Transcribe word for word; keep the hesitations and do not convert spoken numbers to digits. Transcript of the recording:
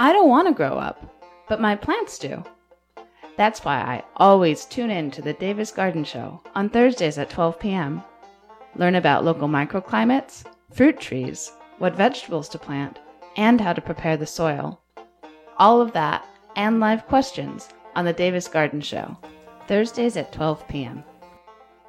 I don't want to grow up, but my plants do. That's why I always tune in to the Davis Garden Show on Thursdays at twelve p.m. Learn about local microclimates, fruit trees, what vegetables to plant, and how to prepare the soil. All of that and live questions on the Davis Garden Show, Thursdays at twelve p.m.